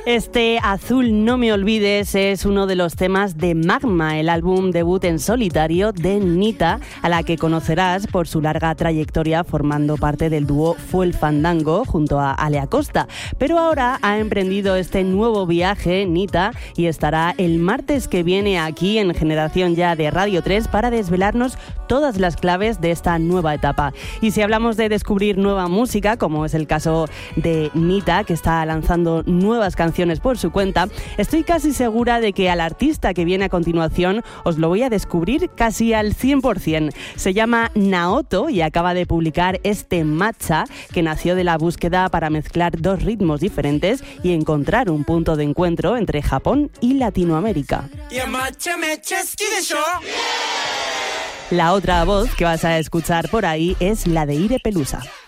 Este Azul no me olvides es uno de los temas de Magma, el álbum debut en solitario de Nita, a la que conocerás por su larga trayectoria formando parte del dúo Fuel Fandango junto a Ale Acosta. Pero ahora ha emprendido este nuevo viaje, Nita, y estará el martes que viene aquí en Generación Ya de Radio 3 para desvelarnos todas las claves de esta nueva etapa. Y si hablamos de descubrir nueva música, como es el caso de Nita, que está lanzando nuevas canciones por su cuenta, estoy casi segura de que al artista que viene a continuación os lo voy a descubrir casi al 100%. Se llama Naoto y acaba de publicar este Matcha, que nació de la búsqueda para mezclar dos ritmos diferentes y encontrar un punto de encuentro entre Japón y Latinoamérica. La otra voz que vas a escuchar por ahí es la de Ire Pelusa.